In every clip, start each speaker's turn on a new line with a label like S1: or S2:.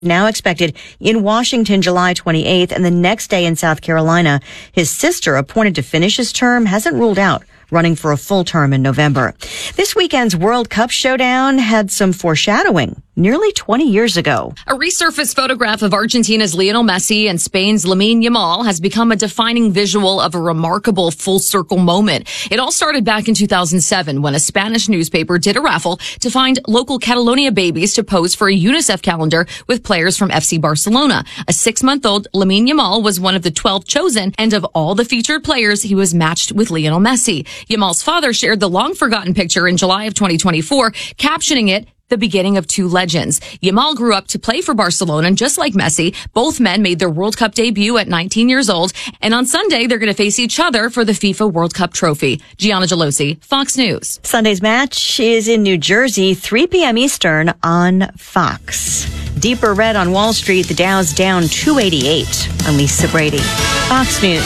S1: now expected in Washington July 28th and the next day in South Carolina. His sister, appointed to finish his term, hasn't ruled out running for a full term in November. This weekend's World Cup showdown had some foreshadowing nearly 20 years ago.
S2: A resurfaced photograph of Argentina's Lionel Messi and Spain's Lamine Yamal has become a defining visual of a remarkable full circle moment. It all started back in 2007 when a Spanish newspaper did a raffle to find local Catalonia babies to pose for a UNICEF calendar with players from FC Barcelona. A 6-month-old Lamine Yamal was one of the 12 chosen, and of all the featured players, he was matched with Lionel Messi. Yamal's father shared the long-forgotten picture in July of 2024, captioning it, "The beginning of two legends." Yamal grew up to play for Barcelona, and just like Messi, both men made their World Cup debut at 19 years old, and on Sunday, they're going to face each other for the FIFA World Cup trophy. Gianna Gelosi, Fox News.
S1: Sunday's match is in New Jersey, 3 p.m. Eastern on Fox. Deeper red on Wall Street, the Dow's down 288. I'm Lisa Brady, Fox News.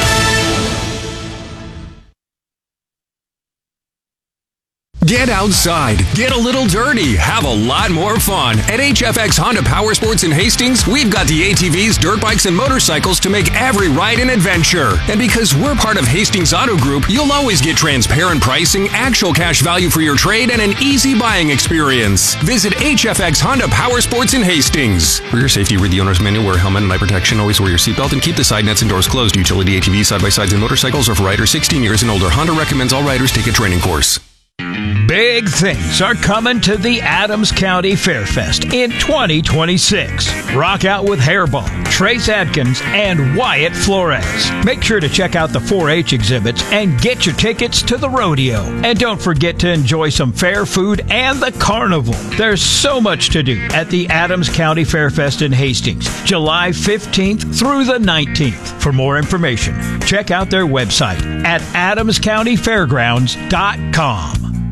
S3: Get outside, get a little dirty, have a lot more fun. At HFX Honda Power Sports in Hastings, we've got the ATVs, dirt bikes, and motorcycles to make every ride an adventure. And because we're part of Hastings Auto Group, you'll always get transparent pricing, actual cash value for your trade, and an easy buying experience. Visit HFX Honda Power Sports in Hastings. For your safety, read the owner's manual, wear a helmet and eye protection, always wear your seatbelt, and keep the side nets and doors closed. Utility ATVs, side-by-sides, and motorcycles are for riders 16 years and older. Honda recommends all riders take a training course.
S4: Big things are coming to the Adams County Fairfest in 2026. Rock out with Hairball, Trace Adkins, and Wyatt Flores. Make sure to check out the 4-H exhibits and get your tickets to the rodeo. And don't forget to enjoy some fair food and the carnival. There's so much to do at the Adams County Fairfest in Hastings, July 15th through the 19th. For more information, check out their website at adamscountyfairgrounds.com.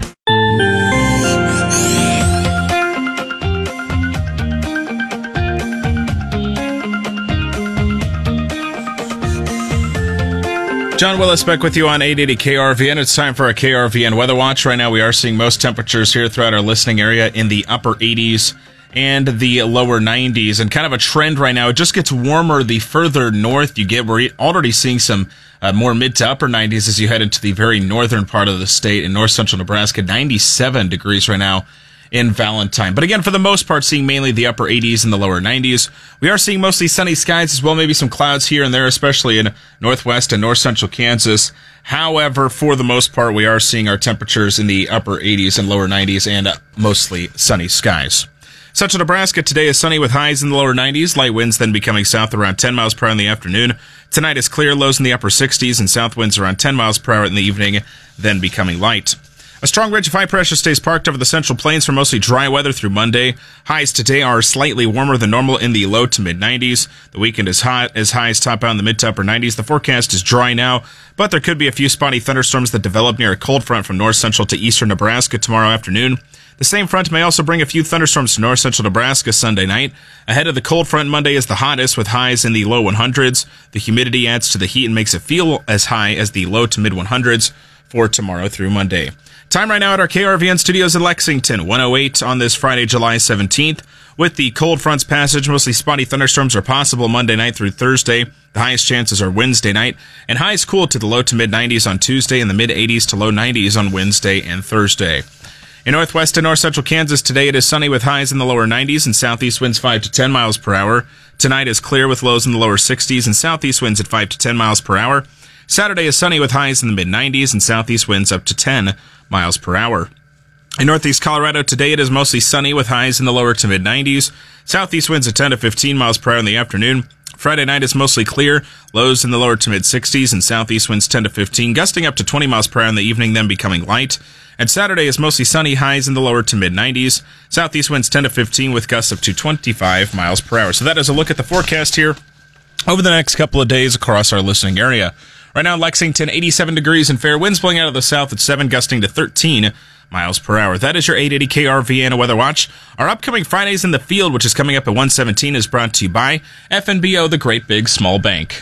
S5: John Willis back with you on 880 KRVN. It's time for our KRVN Weather Watch. Right now we are seeing most temperatures here throughout our listening area in the upper 80s and the lower 90s. And kind of a trend right now, it just gets warmer the further north you get. We're already seeing some more mid to upper 90s as you head into the very northern part of the state in north central Nebraska. 97 degrees right now in Valentine. But again, for the most part, seeing mainly the upper 80s and the lower 90s. We are seeing mostly sunny skies as well, maybe some clouds here and there, especially in northwest and north central Kansas. However, for the most part, we are seeing our temperatures in the upper 80s and lower 90s and mostly sunny skies. Central Nebraska today is sunny with highs in the lower 90s, light winds then becoming south around 10 miles per hour in the afternoon. Tonight is clear, lows in the upper 60s and south winds around 10 miles per hour in the evening, then becoming light. A strong ridge of high pressure stays parked over the Central Plains for mostly dry weather through Monday. Highs today are slightly warmer than normal in the low to mid 90s. The weekend is hot as highs top out in the mid to upper 90s. The forecast is dry now, but there could be a few spotty thunderstorms that develop near a cold front from north central to eastern Nebraska tomorrow afternoon. The same front may also bring a few thunderstorms to north central Nebraska Sunday night. Ahead of the cold front, Monday is the hottest with highs in the low 100s. The humidity adds to the heat and makes it feel as high as the low to mid 100s for tomorrow through Monday. Time right now at our KRVN studios in Lexington, 108 on this Friday, July 17th. With the cold front's passage, mostly spotty thunderstorms are possible Monday night through Thursday. The highest chances are Wednesday night, and highs cool to the low to mid 90s on Tuesday and the mid 80s to low 90s on Wednesday and Thursday. In northwest and north central Kansas today, it is sunny with highs in the lower 90s and southeast winds 5 to 10 miles per hour. Tonight is clear with lows in the lower 60s and southeast winds at 5 to 10 miles per hour. Saturday is sunny with highs in the mid 90s and southeast winds up to 10 miles per hour. In northeast Colorado today, it is mostly sunny with highs in the lower to mid 90s. Southeast winds at 10 to 15 miles per hour in the afternoon. Friday night is mostly clear, lows in the lower to mid 60s and southeast winds 10 to 15, gusting up to 20 miles per hour in the evening, then becoming light. And Saturday is mostly sunny, highs in the lower to mid 90s. Southeast winds 10 to 15 with gusts up to 25 miles per hour. So that is a look at the forecast here over the next couple of days across our listening area. Right now in Lexington, 87 degrees and fair winds blowing out of the south at 7, gusting to 13 miles per hour. That is your 880 KRVN Weather Watch. Our upcoming Fridays in the Field, which is coming up at 1:17, is brought to you by FNBO, the Great Big Small Bank.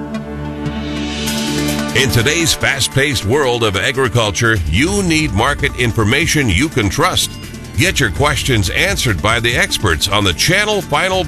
S6: In today's fast-paced world of agriculture, you need market information you can trust. Get your questions answered by the experts on the Channel Final